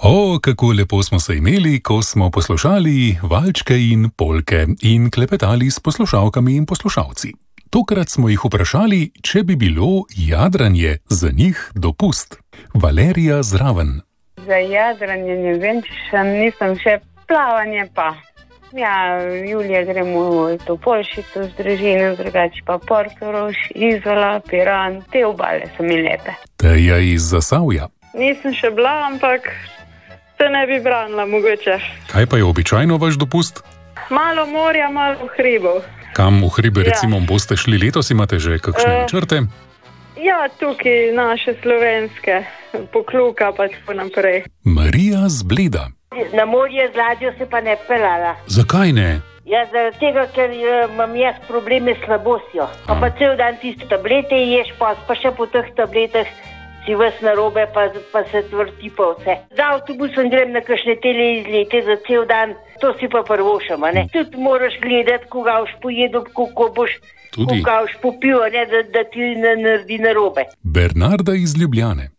O, kako lepo smo se imeli, ko smo poslušali valčke in polke in klepetali s poslušalkami in poslušalci. Tokrat smo jih vprašali, če bi bilo jadranje za njih dopust. Valerija zraven. Za jadranje ne vem, nisem še plavanje pa. Ja, julija gremo v Topolšico z družino, drugače pa Portorož, Izola, Piran, te obale so mi lepe. Teja iz Zasavja. Nisem še bila, ampak se ne bi branila mogoče. Kaj pa je običajno vaš dopust? Malo morja, malo hribov. Kam v hribe recimo boste šli letos, imate že kakšne načrte? Ja, tukaj naše slovenske, Pokluka pa tako naprej. Marija z Bleda. Na morje z ladjo se pa ne pelala. Zakaj ne? Ja, zaradi tega, ker imam jaz probleme s slabostjo. Pa cel dan tiste tablete ješ, pa še po teh tabletah si ves narobe, pa se tvrti pa vse. Za avtobusom grem na kakšne teleizlete za cel dan, to si pa prvošam, ne? Tudi moraš gledati, koga boš pojedel, koga boš popil, ne, da ti ne naredi narobe. Bernarda iz Ljubljane.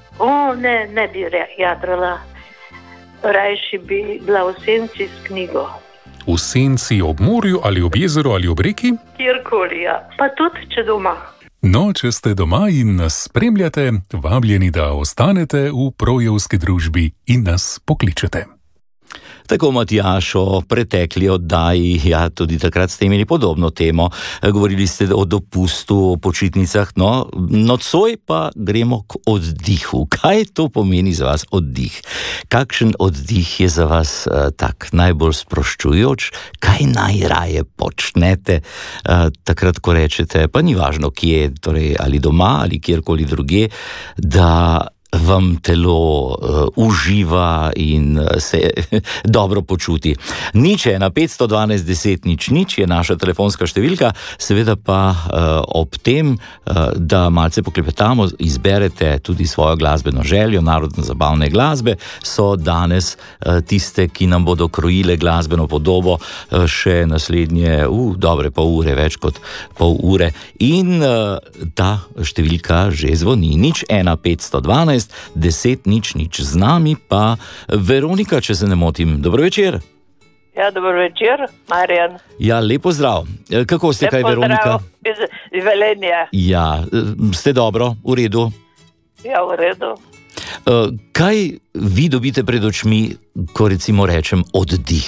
Ne bi jadrala. Rajši bi bila v senci s knjigo. V senci ob morju ali ob jezeru ali ob reki? Kjerkoli, ja. Pa tudi, če doma. No, če ste doma in nas spremljate, vabljeni, da ostanete v Projevski družbi in nas pokličete. Tako, Matjaž, o pretekli oddaji, ja, tudi takrat ste imeli podobno temo. Govorili ste o dopustu, o počitnicah, no, nocoj pa gremo k oddihu. Kaj to pomeni za vas oddih? Kakšen oddih je za vas tak najbolj sproščujoč? Kaj najraje počnete takrat, ko rečete, pa ni važno kje, torej ali doma ali kjerkoli druge, da vam telo uživa in se dobro počuti. 01512 10 00 je naša telefonska številka, seveda pa ob tem, da malce poklepetamo, izberete tudi svojo glasbeno željo, narodno-zabavne glasbe, so danes tiste, ki nam bodo krojile glasbeno podobo še naslednje, dobre pol ure, več kot pol ure. In ta številka že zvoni. 01512 10 00. Z nami pa Veronika, če se ne motim. Dobro večer. Ja, dobro večer, Marjan. Ja, lepo zdrav. Kako ste, kaj Veronika? Lepo zdrav iz Velenja. Ja, ste dobro, v redu? Ja, v redu. Kaj vi dobite pred očmi, ko recimo rečem oddih?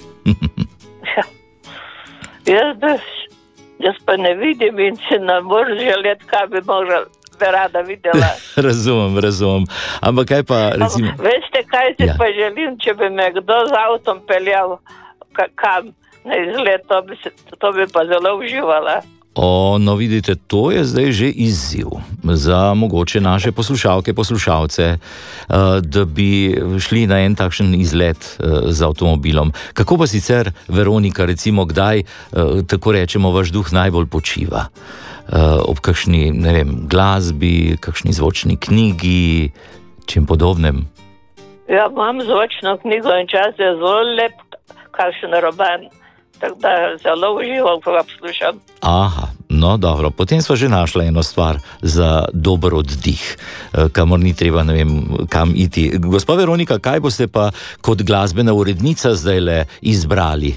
Jaz pa ne vidim in se ne morem želeti, kaj bi rada videla. Razumem. Ampak kaj pa recimo... Veste, kaj si pa želim, če bi me kdo z avtom peljal kam na izlet, to bi pa zelo uživala. No vidite, to je zdaj že izziv za mogoče naše poslušalke, poslušalce, da bi šli na en takšen izlet z avtomobilom. Kako pa sicer, Veronika, recimo, kdaj, tako rečemo, vaš duh najbolj počiva? Ob kakšni, ne vem, glasbi, kakšni zvočni knjigi, čem podobnem? Ja, imam zvočno knjigo in čas je zelo lep, kakšen roman. Tako da zelo uživam, ko ga poslušam. Aha, no dobro, potem sva že našla eno stvar za dober oddih, kamor ni treba, ne vem, kam iti. Gospa Veronika, kaj boste pa kot glasbena urednica zdajle izbrali?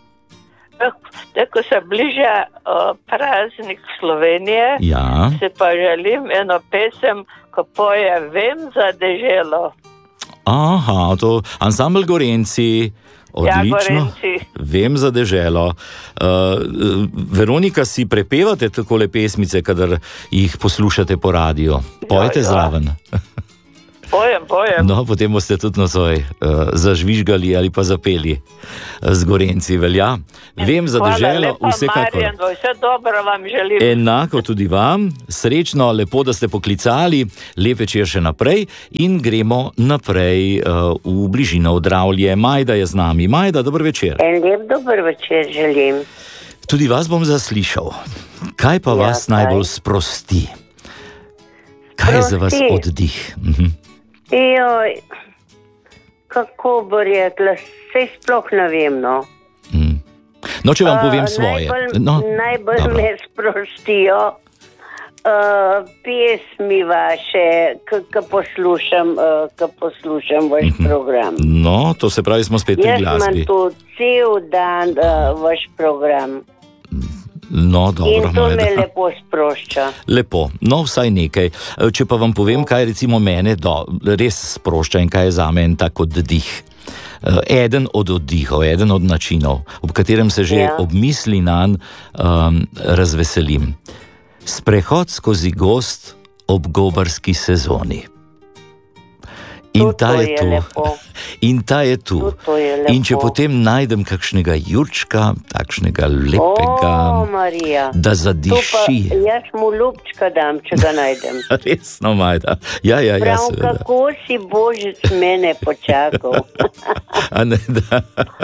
Ko se bliža praznik Slovenije, se pa želim eno pesem, ko poje Vem za deželo. Aha, to ansambl Gorenci. Odlično, Vem za deželo. Veronika, si prepevate takole pesmice, kadar jih poslušate po radiju? Pojete zraven? Pojem. No, potem boste tudi nocoj zažvižgali ali pa zapeli z Gorenci, velja. Vem za deželo, vsekakor. Marjan, vse dobro vam želim. Enako tudi vam, srečno, lepo, da ste poklicali, lep večer še naprej in gremo naprej v bližino Dravlje. Majda je z nami. Majda, dober večer. En lep dober večer želim. Tudi vas bom zaslišal. Kaj pa vas najbolj sprosti? Kaj je za vas oddih? Joj, kako bo rekla, sej sploh ne vem, no. No, če vam povem svoje. Najbolj me sprostijo pesmi vaše, ko poslušam vaš program. No, to se pravi, smo spet pri glasbi. Jaz imam tu cel dan vaš program. No, dobro, in to Majda. me lepo sprošča. Lepo, no vsaj nekaj. Če pa vam povem, kaj recimo mene res sprošča in kaj je zame en tak oddih. Eden od oddihov, eden od načinov, ob katerem se že ob misli nanj razveselim. Sprehod skozi gozd ob gobarski sezoni. In ta je tu. In ta je tu. In če potem najdem kakšnega jurčka, takšnega lepega, da zadiši. Jaz mu ljubčka dam, če ga najdem. Resno, Majda. Ja, prav, kako si Božic mene počakal. A ne, da.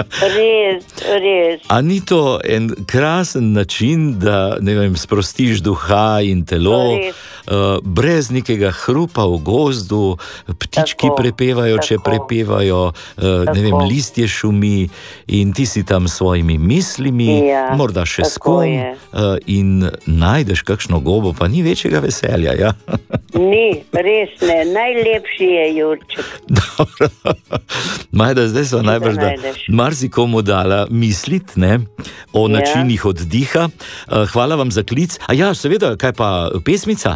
Res. A ni to en krasen način, da, ne vem, sprostiš duha in telo, brez nekega hrupa v gozdu, ptički prepevajo, če prepevajo, ne vem, listje šumi in ti si tam s svojimi mislimi, morda še s kom in najdeš kakšno gobo, pa ni večjega veselja, ja? Ni, res ne, najlepši je jurček. Dobro. Majda, zdaj so najbrž, da marsikomu dala mislit, ne, o načinih oddiha. Hvala vam za klic. A ja, seveda, kaj pa pesmica?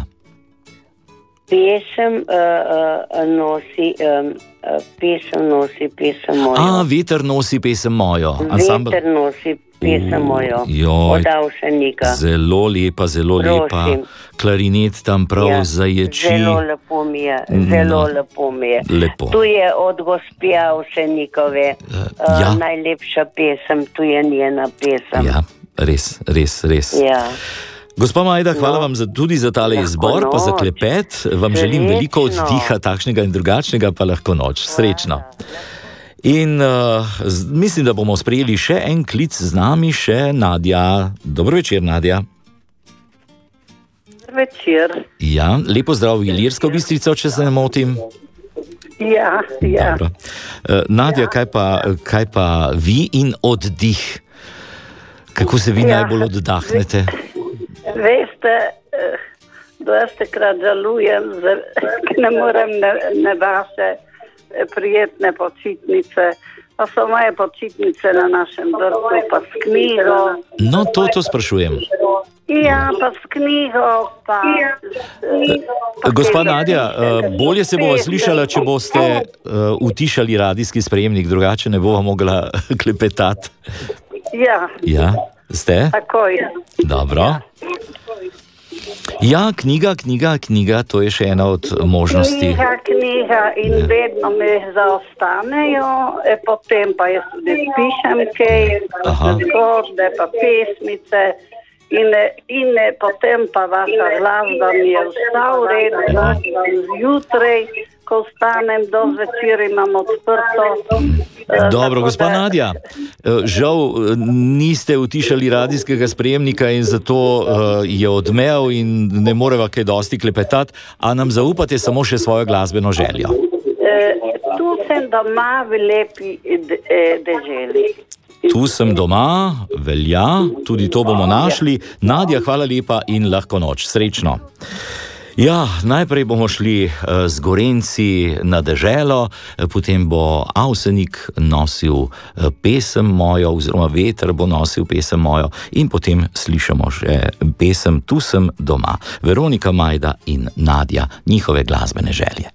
Pesem nosi pesem mojo. A, veter nosi pesem mojo. Veter nosi pesem mojo. Od Avsenika. Zelo lepa, zelo lepa. Klarinet tam prav zaječi. Zelo lepo mi je, zelo lepo mi je. Lepo. Tu je od gospe Avsenikove najlepša pesem, tu je njena pesem. Ja, res. Ja. Gospa Majda, hvala vam tudi za tale izbor, pa za klepet. Vam želim veliko oddiha, takšnega in drugačnega, pa lahko noč. Srečno. In mislim, da bomo sprejeli še en klic z nami, še Nadja. Dobro večer, Nadja. Večer. Ja, lepo zdrav v Ilirsko Bistrico, če se ne motim. Ja. Dobro. Nadja, kaj pa vi in oddih? Kako se vi najbolj oddahnete? Veste, dostikrat žalujem, ker ne morem na vaše prijetne počitnice. Pa so moje počitnice na našem vrtu, pa s knjigo. No, to sprašujem. Ja, pa s knjigo, pa... Gospa Nadja, bolje se bova slišala, če boste utišali radijski sprejemnik, drugače ne bova mogla klepetati. Ja. Ja, ste? Takoj. Dobro. Ja, knjiga, to je še ena od možnosti. Knjiga in vedno me zaostanejo, potem pa jaz tudi pišem kaj, zgodbe pa pesmice in potem pa vaša glasba mi je vsa v redu, zjutraj, ko vstanem do zvečer, imam odprto. Dobro, gospa Nadja, žal niste utišali radijskega sprejemnika in zato je odmev in ne moreva kaj dosti klepetati, a nam zaupate samo še svojo glasbeno željo? Tu sem doma v lepi deželi. Tu sem doma, velja, tudi to bomo našli. Nadja, hvala lepa in lahko noč. Srečno. Ja, najprej bomo šli z Gorenci na deželo, potem bo Avsenik nosil pesem mojo, oziroma veter bo nosil pesem mojo in potem slišamo še pesem Tu sem doma. Veronika, Majda in Nadja, njihove glasbene želje.